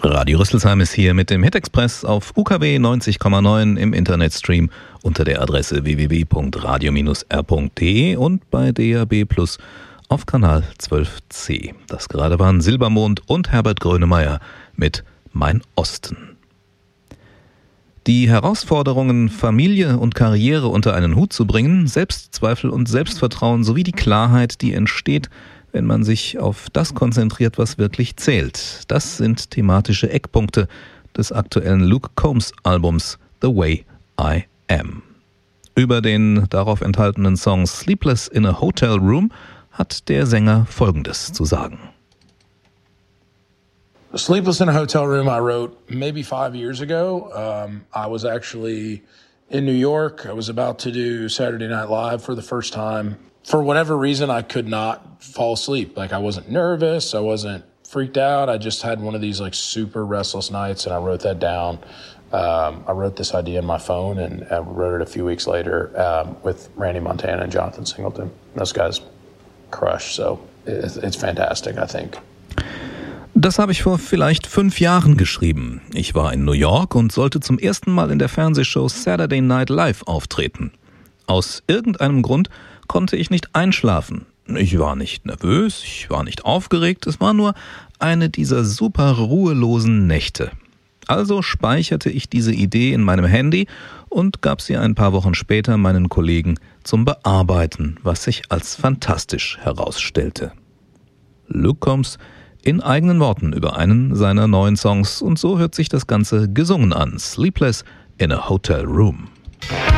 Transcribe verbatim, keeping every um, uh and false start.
Radio Rüsselsheim ist hier mit dem Hit Express auf U K W neunzig Komma neun im Internetstream unter der Adresse w w w punkt radio r punkt d e und bei D A B Plus auf Kanal zwölf c. Das gerade waren Silbermond und Herbert Grönemeyer mit Mein Osten. Die Herausforderungen, Familie und Karriere unter einen Hut zu bringen, Selbstzweifel und Selbstvertrauen sowie die Klarheit, die entsteht, wenn man sich auf das konzentriert, was wirklich zählt. Das sind thematische Eckpunkte des aktuellen Luke Combs Albums The Way I Am. Über den darauf enthaltenen Song Sleepless in a Hotel Room hat der Sänger Folgendes zu sagen. Sleepless in a Hotel Room I wrote maybe five years ago. Um, I was actually in New York. I was about to do Saturday Night Live for the first time. For whatever reason, I could not fall asleep. Like, I wasn't nervous. I wasn't freaked out. I just had one of these, like, super restless nights, and I wrote that down. Um, I wrote this idea in my phone, and I wrote it a few weeks later um, with Randy Montana and Jonathan Singleton. Those guys crush, so it's, it's fantastic, I think. Das habe ich vor vielleicht fünf Jahren geschrieben. Ich war in New York und sollte zum ersten Mal in der Fernsehshow Saturday Night Live auftreten. Aus irgendeinem Grund konnte ich nicht einschlafen. Ich war nicht nervös, ich war nicht aufgeregt, es war nur eine dieser super ruhelosen Nächte. Also speicherte ich diese Idee in meinem Handy und gab sie ein paar Wochen später meinen Kollegen zum Bearbeiten, was sich als fantastisch herausstellte. Luke Combs in eigenen Worten über einen seiner neuen Songs, und so hört sich das Ganze gesungen an. Sleepless in a Hotel Room.